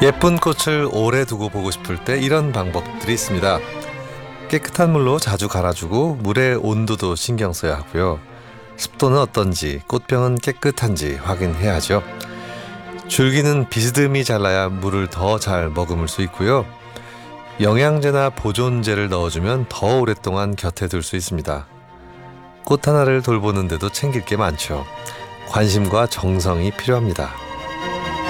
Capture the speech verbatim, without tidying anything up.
예쁜 꽃을 오래 두고 보고 싶을 때 이런 방법들이 있습니다. 깨끗한 물로 자주 갈아주고 물의 온도도 신경 써야 하고요. 습도는 어떤지, 꽃병은 깨끗한지 확인해야죠. 줄기는 비스듬히 잘라야 물을 더 잘 머금을 수 있고요. 영양제나 보존제를 넣어주면 더 오랫동안 곁에 둘 수 있습니다. 꽃 하나를 돌보는데도 챙길 게 많죠. 관심과 정성이 필요합니다.